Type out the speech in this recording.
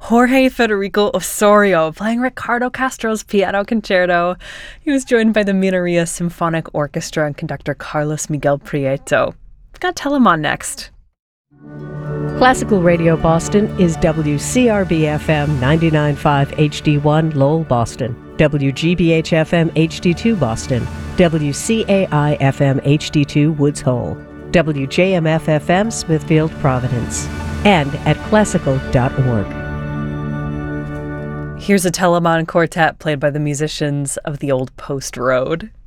Jorge Federico Osorio playing Ricardo Castro's Piano Concerto. He was joined by the Mineria Symphonic Orchestra and conductor Carlos Miguel Prieto. We've got Telemann next. Classical Radio Boston is WCRB-FM 99.5 HD1 Lowell, Boston, WGBH-FM HD2 Boston, WCAI-FM HD2 Woods Hole, WJMF-FM Smithfield, Providence, and at classical.org. Here's a Telemann quartet played by the musicians of the Old Post Road.